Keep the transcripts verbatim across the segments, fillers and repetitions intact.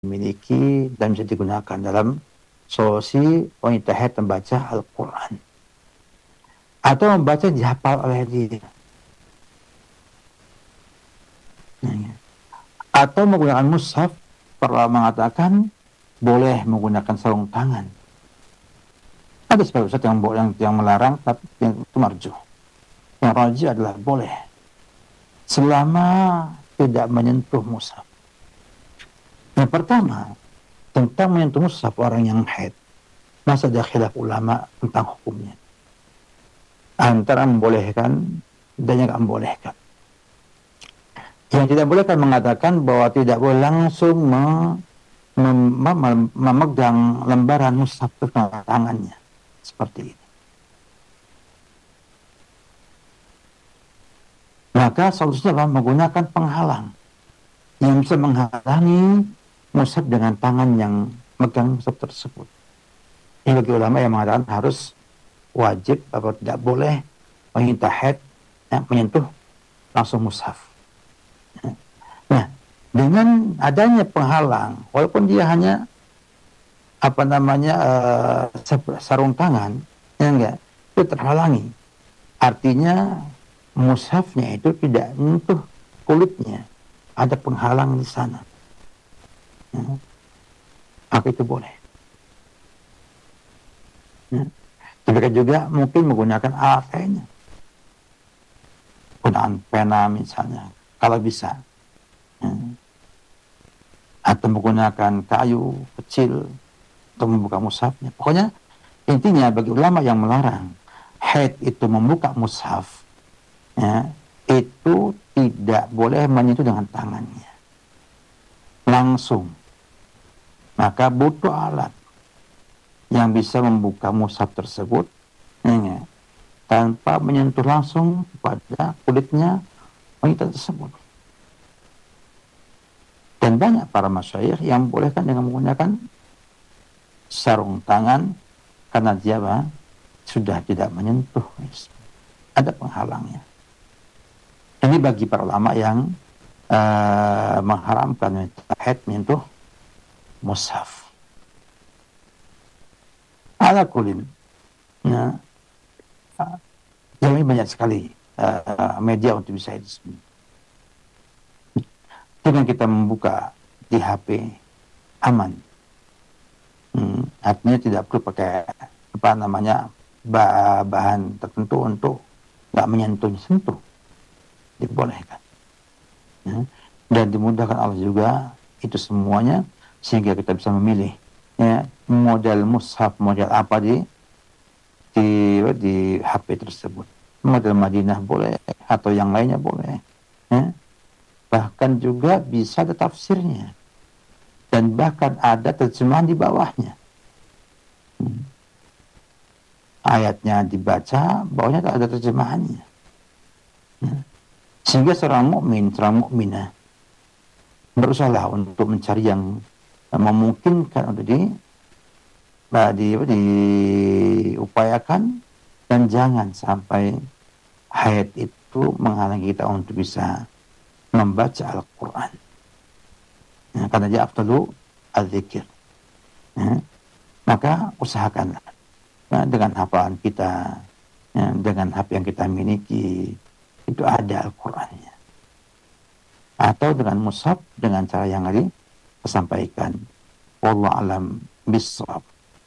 dimiliki dan bisa digunakan dalam solusi wanita haid membaca Al-Quran atau membaca dihafal oleh dia, atau menggunakan mushaf. Para mengatakan boleh menggunakan sarung tangan. Ada sebagian ustaz yang, yang yang melarang, tapi yang itu marjuh. Yang rajih adalah boleh selama tidak menyentuh mushaf. Yang pertama, tentang menyentuh mushaf orang yang haid, masa ada khilaf ulama tentang hukumnya, antara membolehkan dan yang tidak membolehkan. Yang tidak boleh kan mengatakan bahwa tidak boleh langsung mem mem mem memegang lembaran mushaf dengan tangannya seperti ini. Maka solusinya adalah menggunakan penghalang yang bisa menghalangi mushaf dengan tangan yang megang mushaf tersebut. Ini bagi ulama yang mengatakan harus wajib atau tidak boleh wanita haid ya, menyentuh langsung mushaf. Nah, dengan adanya penghalang, walaupun dia hanya apa namanya uh, sarung tangan, ya enggak, itu terhalangi. Artinya mushafnya itu tidak menyentuh kulitnya, ada penghalang di sana. Ya. Maka itu boleh. Ya. Mereka juga mungkin menggunakan alat lainnya, penggunaan pena misalnya, kalau bisa. Hmm. Atau menggunakan kayu kecil untuk membuka mushafnya. Pokoknya intinya bagi ulama yang melarang haid itu membuka mushaf, ya, itu tidak boleh menyentuh dengan tangannya langsung. Maka butuh alat yang bisa membuka mushaf tersebut, ya, tanpa menyentuh langsung pada kulitnya wanita tersebut. Dan banyak para masyayikh yang bolehkan dengan menggunakan sarung tangan karena dia bah, sudah tidak menyentuh. Ada penghalangnya. Ini bagi para ulama yang uh, mengharamkan haid menyentuh mushaf. Ala kulin. Ya. Jadi banyak sekali uh, media untuk bisa disebut. Dengan kita membuka di H P aman, hmm, artinya tidak perlu pakai apa namanya bahan tertentu untuk nggak menyentuh sentuh, dibolehkan, ya. Dan dimudahkan Allah juga itu semuanya sehingga kita bisa memilih, ya, model mushaf model apa di di di H P tersebut. Model Madinah boleh atau yang lainnya boleh, ya. Bahkan juga bisa ada tafsirnya. Dan bahkan ada terjemahan di bawahnya. Hmm. Ayatnya dibaca, bawahnya tak ada terjemahannya. Hmm. Sehingga seorang mukmin, seorang mukminah berusaha untuk mencari yang memungkinkan untuk di, di, diupayakan, dan jangan sampai haid itu menghalangi kita untuk bisa membaca Al-Quran, ya, karena dia afdalu al-zikir, ya. Maka usahakanlah, ya, dengan hafalan kita, ya, dengan H P yang kita miliki itu ada Al-Qurannya, atau dengan mushaf dengan cara yang tadi saya sampaikan. Wallahu a'lam bishawab.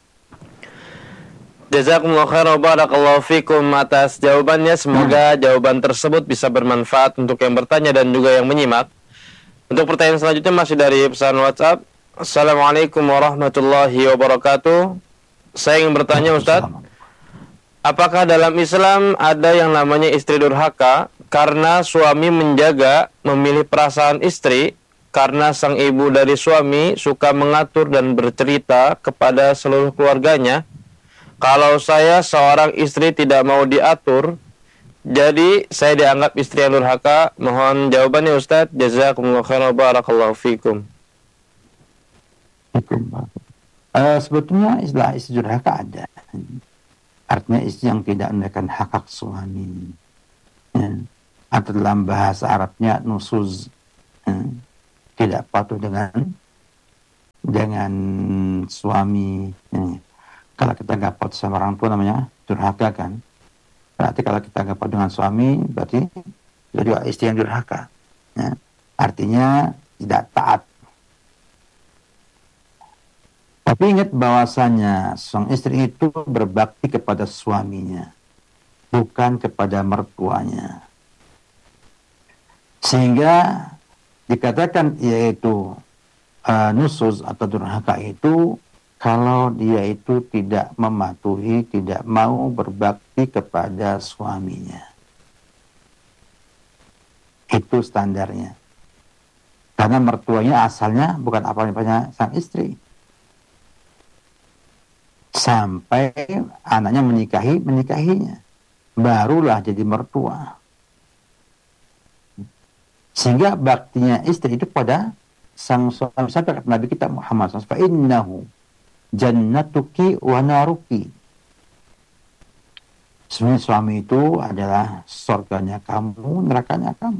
Jazakumullah khairan wa barakallahu fikum atas jawabannya. Semoga hmm. jawaban tersebut bisa bermanfaat untuk yang bertanya dan juga yang menyimak. Untuk pertanyaan selanjutnya masih dari pesan WhatsApp. Assalamualaikum warahmatullahi wabarakatuh. Saya ingin bertanya, Ustaz, apakah dalam Islam ada yang namanya istri durhaka karena suami menjaga, memilih perasaan istri, karena sang ibu dari suami suka mengatur dan bercerita kepada seluruh keluarganya? Kalau saya seorang istri tidak mau diatur, jadi saya dianggap istri yang durhaka. Mohon jawabannya, Ustaz. Jazakumullah khairan wa barakallahu fikum. Uh, sebetulnya istilah istri durhaka ada. Artinya istri yang tidak menunaikan hak-hak suami. Ya. Atau dalam bahasa Arabnya nusuz. Ya. Tidak patuh dengan dengan suami. Ini. Kalau kita gapot sama orang tua namanya durhaka kan. Berarti kalau kita gapot dengan suami, berarti jadi istri yang durhaka. Ya. Artinya tidak taat. Tapi ingat bahwasanya sang istri itu berbakti kepada suaminya, bukan kepada mertuanya. Sehingga dikatakan yaitu uh, nusuz atau durhaka itu kalau dia itu tidak mematuhi, tidak mau berbakti kepada suaminya. Itu standarnya. Karena mertuanya asalnya bukan apa-apanya sang istri. Sampai anaknya menikahi, menikahinya. Barulah jadi mertua. Sehingga baktinya istri itu pada sang suami. Sampai kata Nabi kita Muhammad shallallahu alaihi wasallam, "Innahu jannatuki wa naruki." Sebenarnya suami itu adalah surganya kamu, nerakanya kamu.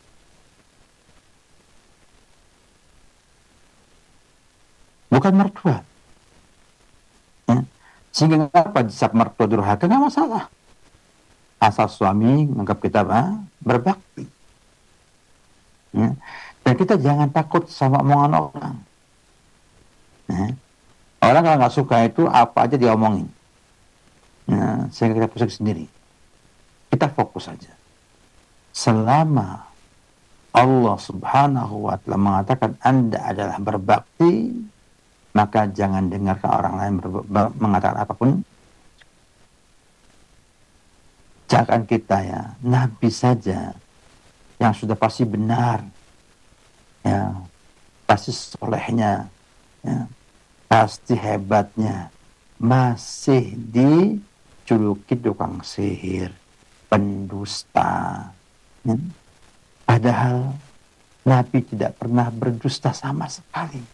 Bukan mertua. Ya. Sehingga apa disap mertua durhaka nggak masalah. Asal suami menganggap kita apa? Berbakti. Ya. Dan kita jangan takut sama omongan orang. Ya. Orang kalau nggak suka itu apa aja diomongin. Ya, sehingga kita pusing sendiri. Kita fokus saja. Selama Allah subhanahu wa ta'ala mengatakan Anda adalah berbakti, maka jangan dengarkan orang lain mengatakan apapun. Jangan kita ya, Nabi saja yang sudah pasti benar, ya, pasti solehnya, ya, pasti hebatnya, masih dijuluki tukang sihir, pendusta. Ya. Padahal Nabi tidak pernah berdusta sama sekali.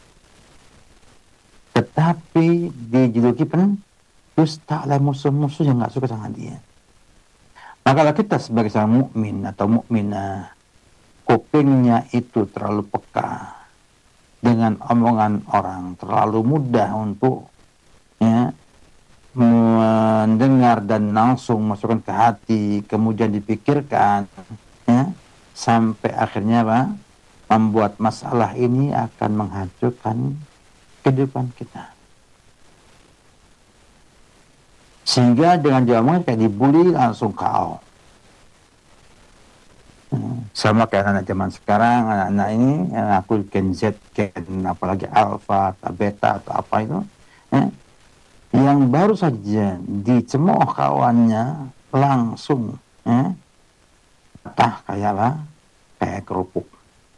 Tetapi dijuluki pendusta oleh musuh-musuh yang nggak suka sama dia. Maka kalau kita sebagai seorang mukmin atau mukminah, kupingnya itu terlalu peka dengan omongan orang, terlalu mudah untuk ya, mendengar dan langsung masukkan ke hati, kemudian dipikirkan, ya, sampai akhirnya apa? Membuat masalah ini akan menghancurkan kehidupan kita. Sehingga dengan jawaban kayak dibully langsung K O. Sama kayak anak zaman sekarang, anak-anak ini yang aku Gen Z, Gen apalagi Alpha, atau Beta atau apa itu, ya, yang baru saja dicemooh kawannya langsung, ya, patah kayak apa? Kayak kerupuk.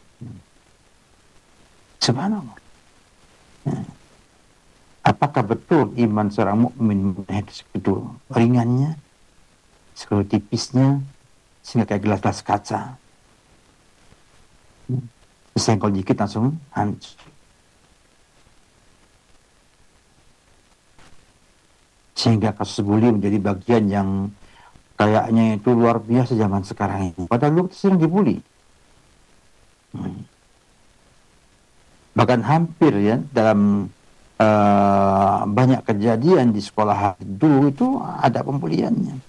Subhanallah. Ya. Apakah betul iman seorang mukmin segitu ringannya, segitu tipisnya, sehingga kayak gelas-gelas kaca, disenggol dikit langsung hancur. Sehingga kasus bully menjadi bagian yang kayaknya itu luar biasa zaman sekarang ini. Padahal lu sering dibully. Hmm. Bahkan hampir ya dalam Uh, banyak kejadian di sekolah dulu itu ada pembuliannya.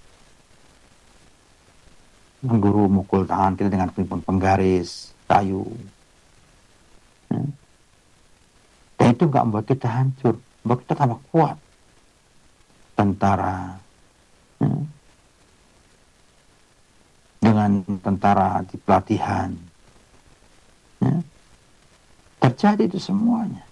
Guru mukul tangan kita dengan penggaris kayu. Ya. Dan itu nggak membuat kita hancur, membuat kita tambah kuat. Tentara, ya. Dengan tentara di pelatihan, ya. Terjadi itu semuanya.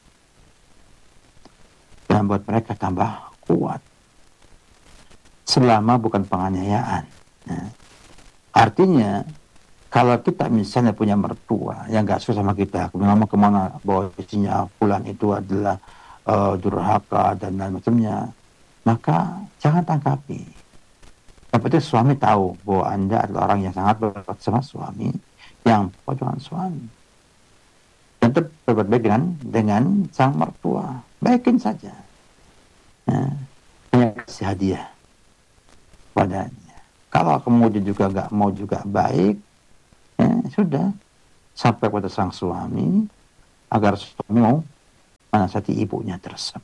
Dan buat mereka tambah kuat. Selama bukan penganiayaan. Ya. Artinya, kalau kita misalnya punya mertua yang gak suka sama kita, kemudian kemana bahwa isinya fulan itu adalah uh, durhaka dan lain macamnya, maka jangan tangkapi. Yang penting suami tahu bahwa Anda adalah orang yang sangat berbuat sama suami, yang dengan suami. Dan tetap berbuat baik dengan, dengan sang mertua. Baikin saja. Ya, kasih hadiah padanya. Kalau kemudian juga gak mau juga baik, ya sudah. Sampai pada sang suami, agar suami mau menasihati ibunya tersebut.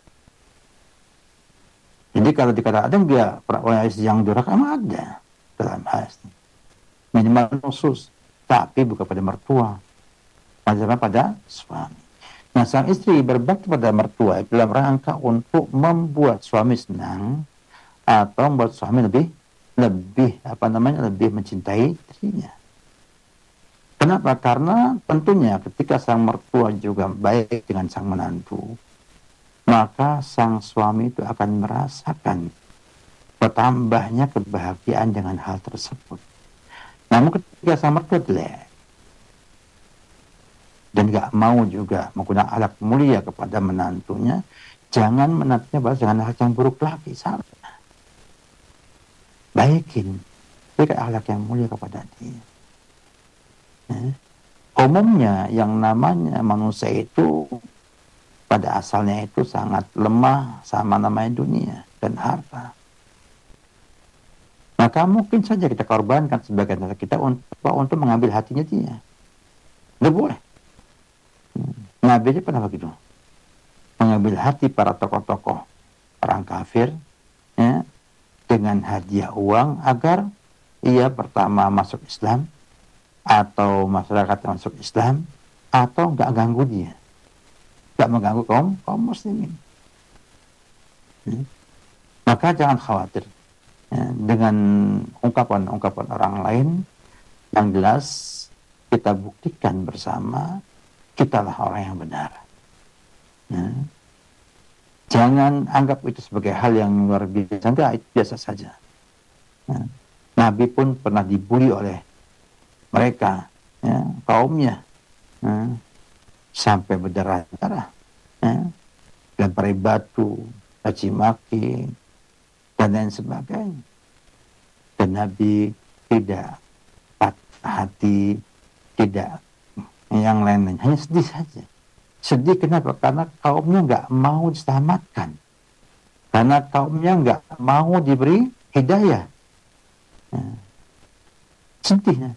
Jadi kalau dikatakan dia wanita istri yang durhaka, memang ada dalam hadis minimal khusus, tapi bukan pada mertua, maksudnya pada suami. Nah, sang istri berbakti pada mertua dalam rangka untuk membuat suami senang atau membuat suami lebih lebih apa namanya lebih mencintai dirinya. Kenapa? Karena tentunya ketika sang mertua juga baik dengan sang menantu, maka sang suami itu akan merasakan bertambahnya kebahagiaan dengan hal tersebut. Namun ketika sang mertua jelek dan gak mau juga menggunakan akhlak mulia kepada menantunya, jangan menantunya balas dengan hal yang buruk lagi, salah. Baikin, berikan akhlak yang mulia kepada dia. Ya. Umumnya yang namanya manusia itu pada asalnya itu sangat lemah sama namanya dunia dan harta. Maka mungkin saja kita korbankan sebagian harta kita untuk, untuk mengambil hatinya dia. Tidak boleh. Nabi aja pernah begitu. Mengambil hati para tokoh-tokoh orang kafir ya, dengan hadiah uang agar ia pertama masuk Islam, atau masyarakat masuk Islam, atau nggak ganggu dia, nggak mengganggu kaum kaum muslimin. Ya. Maka jangan khawatir ya, dengan ungkapan-ungkapan orang lain. Yang jelas kita buktikan bersama kitalah orang yang benar. Ya. Jangan anggap itu sebagai hal yang luar biasa, enggak, itu biasa saja. Ya. Nabi pun pernah dibully oleh mereka, ya, kaumnya, ya, sampai berdarah-darah, ya, lempari batu, caci maki, dan lain sebagainya. Dan Nabi tidak patah hati, tidak yang lain-lain, hanya sedih saja. Sedih kenapa? Karena kaumnya nggak mau diselamatkan, karena kaumnya nggak mau diberi hidayah. Ya. Sedihnya.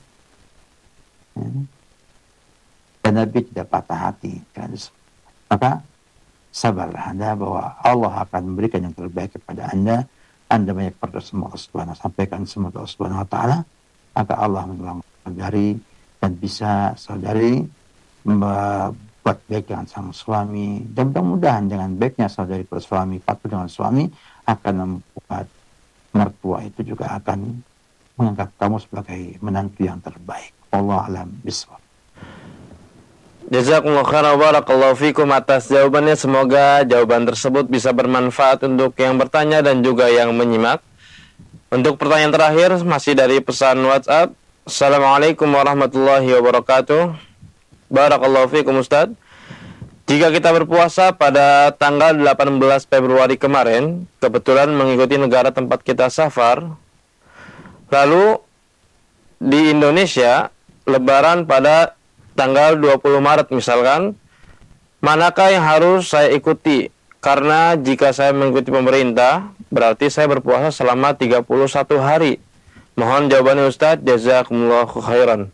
Dan Nabi tidak patah hati. Maka sabarlah Anda bahwa Allah akan memberikan yang terbaik kepada Anda. Anda banyak berdoa semua Allah Subhanahu wa ta'ala, sampaikan semua Allah Subhanahu wa ta'ala, maka Allah menolong saudari dan bisa saudari membuat baik dengan sang suami, dan mudah-mudahan dengan baiknya saudari kepada suami, patuh dengan suami, akan membuat mertua itu juga akan menganggap kamu sebagai menantu yang terbaik. Allah alam bismillah. Jazakumullah khairan wa barakallahu fikum atas jawabannya. Semoga jawaban tersebut bisa bermanfaat untuk yang bertanya dan juga yang menyimak. Untuk pertanyaan terakhir masih dari pesan WhatsApp. Assalamualaikum warahmatullahi wabarakatuh. Barakallahu fikum Ustaz. Jika kita berpuasa pada tanggal delapan belas Februari kemarin, kebetulan mengikuti negara tempat kita safar, lalu di Indonesia Lebaran pada tanggal dua puluh Maret misalkan, manakah yang harus saya ikuti? Karena jika saya mengikuti pemerintah, berarti saya berpuasa selama tiga puluh satu hari. Mohon jawabannya Ustaz, jazakumullahu khairan.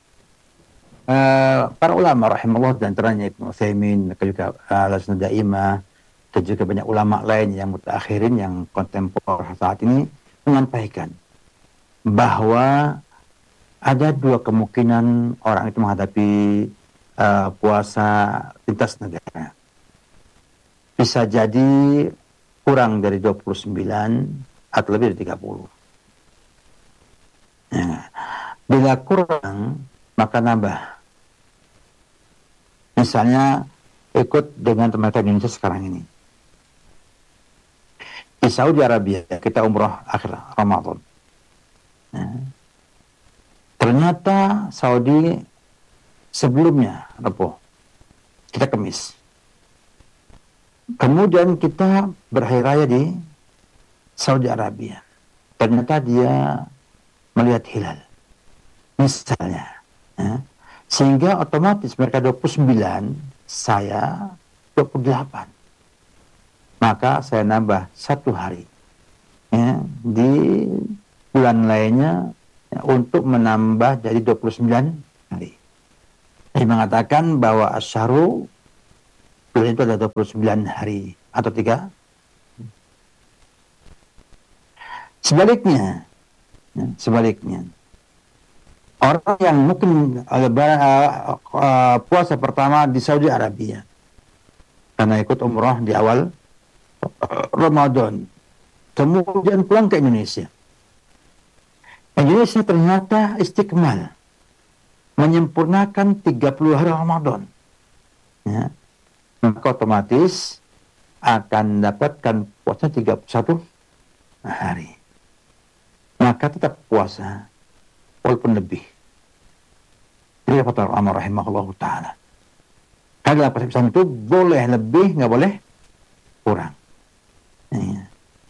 Uh, para ulama rahimahullah, dan antaranya Ibnu Utsaimin, juga Lajnah Daimah, dan juga banyak ulama lain yang mutakhirin, yang kontemporer saat ini menyampaikan bahwa ada dua kemungkinan orang itu menghadapi uh, puasa lintas negara. Bisa jadi kurang dari dua puluh sembilan atau lebih dari tiga puluh. Ya. Bila kurang, maka nambah. Misalnya ikut dengan teman-teman Indonesia sekarang ini. Di Saudi Arabia kita umrah akhir Ramadan. Ya. Ternyata Saudi sebelumnya Rabu, kita Kamis. Kemudian kita berhari raya di Saudi Arabia. Ternyata dia melihat hilal, misalnya. Ya. Sehingga otomatis mereka dua puluh sembilan, saya dua puluh delapan. Maka saya nambah satu hari. Ya, di bulan lainnya, ya, untuk menambah jadi dua puluh sembilan hari. Saya mengatakan bahwa asyharu Bulan itu ada dua puluh sembilan hari atau tiga. Sebaliknya, ya, sebaliknya, orang yang mungkin uh, uh, uh, puasa pertama di Saudi Arabia karena ikut umrah di awal uh, Ramadan, kemudian pulang ke Indonesia. Indonesia ternyata istiqmal menyempurnakan tiga puluh hari Ramadan, ya, maka otomatis akan dapatkan puasa tiga puluh satu hari. Maka tetap puasa walaupun lebih. Ini kata ulama rahimahullah ta'ala. Karena puasa Islam itu boleh lebih, nggak boleh kurang. Ya.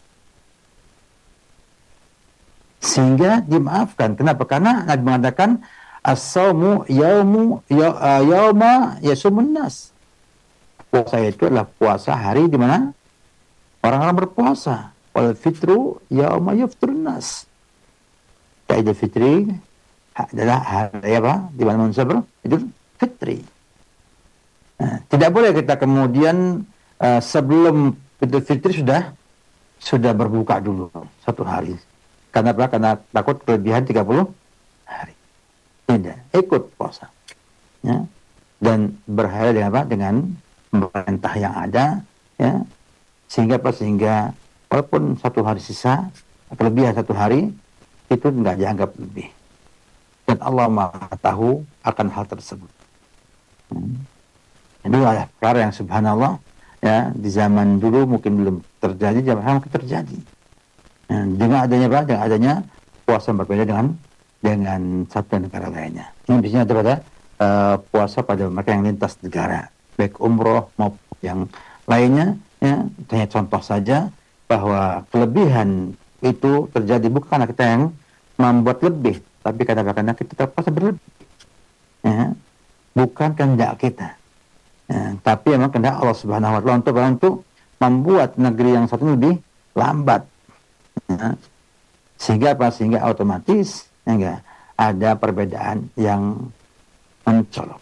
Sehingga dimaafkan. Kenapa? Karena Nabi mengatakan as-sawmu yaumu ya, yauma yasumun nas. Puasa itu adalah puasa hari di mana orang-orang berpuasa. Wal fitru yauma yuftirun nas. Idul Fitri adalah hari apa? Di mana manusia Idul Fitri. Nah, tidak boleh kita kemudian uh, sebelum Idul Fitri sudah sudah berbuka dulu satu hari. Karena apa? Karena takut kelebihan tiga puluh hari. Tidak, ikut puasa. Ya. Dan berhala dengan apa? Dengan pemerintah yang ada, ya. Sehingga apa? Sehingga walaupun satu hari sisa, kelebihan satu hari itu nggak dianggap lebih. Dan Allah Maha tahu akan hal tersebut. Hmm. Ini adalah perkara yang subhanallah, ya, di zaman dulu mungkin belum terjadi, zaman sekarang mungkin terjadi. Nah, dengan adanya apa? Dengan adanya puasa berbeda dengan dengan satu negara lainnya. Ini biasanya ada pada uh, puasa pada mereka yang lintas negara, baik umroh maupun yang lainnya. Ya, hanya contoh saja bahwa kelebihan itu terjadi bukan karena kita yang membuat lebih, tapi karena kita terpaksa berlebih. Ya, bukan kehendak kita. Ya, tapi memang kehendak Allah Subhanahu wa taala untuk untuk membuat negeri yang satu lebih lambat. Ya, sehingga apa? Sehingga otomatis ya enggak ada perbedaan yang mencolok.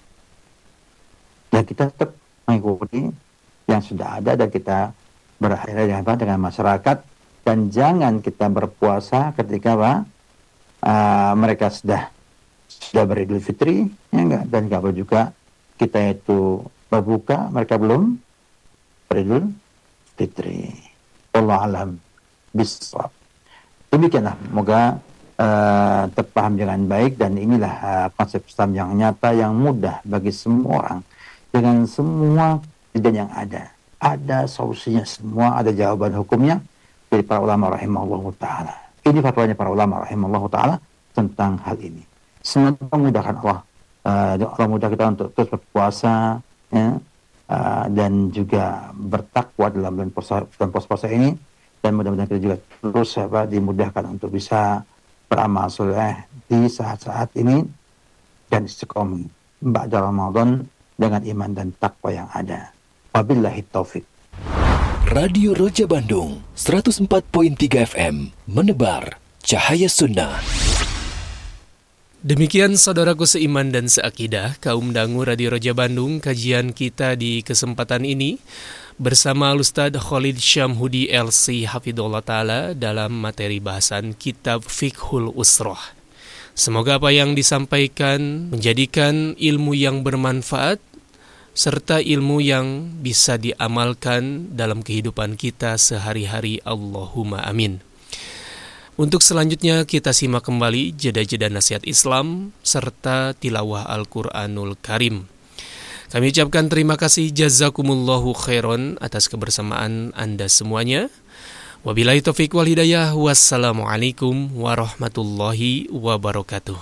Ya kita tetap mengikuti yang sudah ada dan kita berakhir dengan apa? Dengan masyarakat. Dan jangan kita berpuasa ketika apa? Uh, mereka sudah sudah beridul fitri, ya enggak? Dan enggak juga kita itu berbuka, mereka belum beridul fitri. Wallahu alam bissawab. Demikianlah, semoga uh, terpaham dengan baik, dan inilah uh, konsep Islam yang nyata, yang mudah bagi semua orang dengan semua kejadian yang ada. Ada solusinya semua, ada jawaban hukumnya dari para ulama rahimahullah ta'ala. Ini fatwanya para ulama rahimahullah ta'ala tentang hal ini. Semoga memudahkan Allah. Uh, Allah mudah kita untuk terus berpuasa, ya, uh, dan juga bertakwa dalam bulan puasa, puasa ini. Dan mudah-mudahan kita juga terus apa, dimudahkan untuk bisa beramal soleh di saat-saat ini dan istiqomah ba'da Ramadan dengan iman dan takwa yang ada. Wabillahi taufik. Radio Roja Bandung seratus empat koma tiga F M menebar cahaya sunnah. Demikian saudaraku seiman dan seakidah, kaum dangu Radio Roja Bandung, kajian kita di kesempatan ini bersama Ustadz Khalid Syamhudi L C Hafidhullah Ta'ala dalam materi bahasan Kitab Fiqhul Usroh. Semoga apa yang disampaikan menjadikan ilmu yang bermanfaat serta ilmu yang bisa diamalkan dalam kehidupan kita sehari-hari. Allahumma amin. Untuk selanjutnya kita simak kembali jeda-jeda nasihat Islam serta tilawah Al-Quranul Karim. Kami ucapkan terima kasih jazakumullahu khairan atas kebersamaan Anda semuanya. Wabillahi taufiq wal hidayah. Wassalamualaikum warahmatullahi wabarakatuh.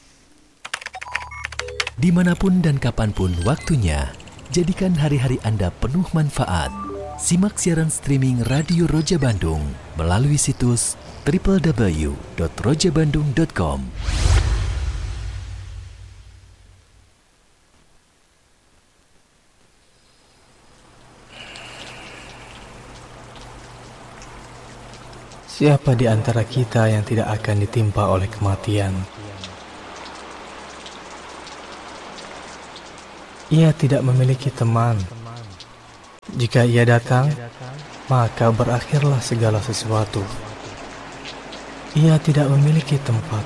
Dimanapun dan kapanpun waktunya, jadikan hari-hari Anda penuh manfaat. Simak siaran streaming Radio Roja Bandung melalui situs w w w dot roja bandung dot com. Siapa di antara kita yang tidak akan ditimpa oleh kematian? Ia tidak memiliki teman, Jika ia datang, maka berakhirlah segala sesuatu. Ia tidak memiliki tempat.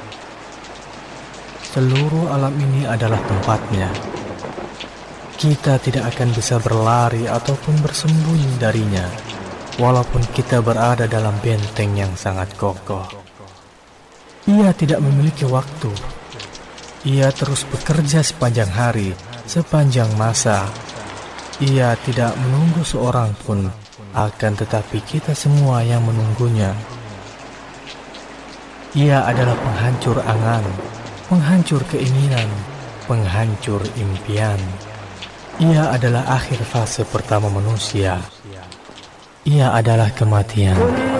Seluruh alam ini adalah tempatnya. Kita tidak akan bisa berlari ataupun bersembunyi darinya, walaupun kita berada dalam benteng yang sangat kokoh. Ia tidak memiliki waktu. Ia terus bekerja sepanjang hari, sepanjang masa. Ia tidak menunggu seorang pun, akan tetapi kita semua yang menunggunya. Ia adalah penghancur angan, penghancur keinginan, penghancur impian. Ia adalah akhir fase pertama manusia. Ia adalah kematian.